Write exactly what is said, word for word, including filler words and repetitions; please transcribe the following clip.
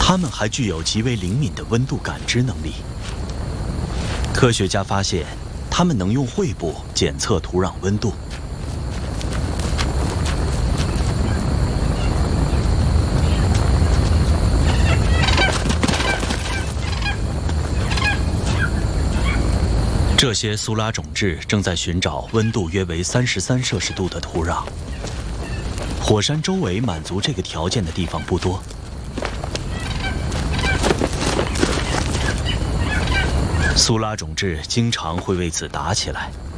它们还具有极为灵敏的温度感知能力。科学家发现，它们能用喙部检测土壤温度。这些苏拉种质正在寻找温度约为三十三摄氏度的土壤。火山周围满足这个条件的地方不多。苏拉种质经常会为此打起来。